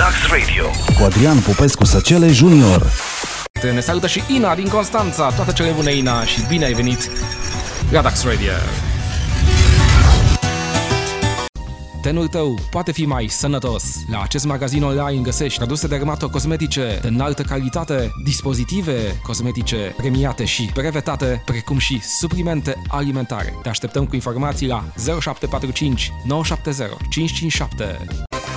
Radax Radio cu Adrian Popescu Săcele Junior. Ne salută și Ina din Constanța. Toate cele bune, Ina, și bine ai venit Radax Radio. Tenul tău poate fi mai sănătos. La acest magazin online găsești produse dermatocosmetice de înaltă calitate, dispozitive cosmetice premiate și brevetate, precum și suplimente alimentare. Te așteptăm cu informații la 0745 970 557.